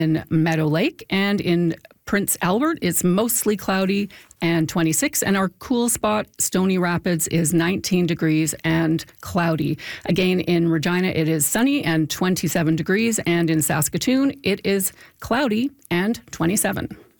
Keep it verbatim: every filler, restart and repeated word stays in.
In Meadow Lake and in Prince Albert, it's mostly cloudy and twenty-six. And our cool spot, Stony Rapids, is nineteen degrees and cloudy. Again, in Regina, it is sunny and twenty-seven degrees. And in Saskatoon, it is cloudy and twenty-seven.